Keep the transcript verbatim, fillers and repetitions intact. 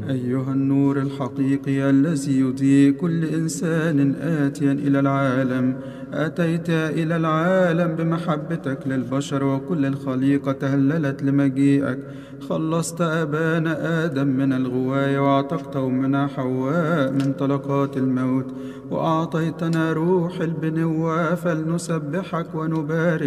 أيها النور الحقيقي الذي يضيء كل إنسان آتيا إلى العالم، أتيت إلى العالم بمحبتك للبشر، وكل الخليقة تهللت لمجيئك. خلصت أبانا آدم من الغواية، وأعتقت أمنا حواء من طلقات الموت، وأعطيتنا روح البنوة، فلنسبحك ونبارك